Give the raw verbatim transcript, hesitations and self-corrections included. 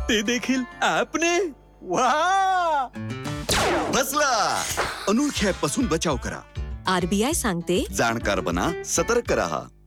ते देखील ऍपने. वा, बसला. अनोळखी ऍप पासून बचाव करा. आरबीआय सांगते, जाणकार बना, सतर्क रहा.